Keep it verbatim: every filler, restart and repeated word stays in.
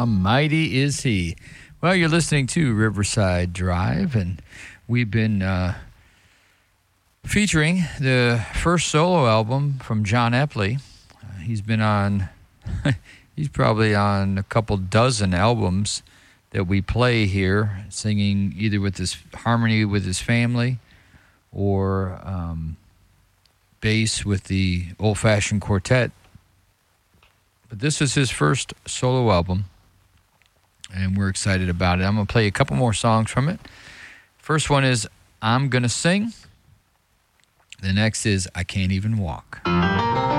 Ah, mighty is he. Well, you're listening to Riverside Drive, and we've been uh, featuring the first solo album from John Epley. Uh, he's been on, he's probably on a couple dozen albums that we play here, singing either with his harmony with his family or um, bass with the old-fashioned quartet. But this is his first solo album, and we're excited about it. I'm going to play a couple more songs from it. First one is I'm Gonna Sing. The next is I Can't Even Walk.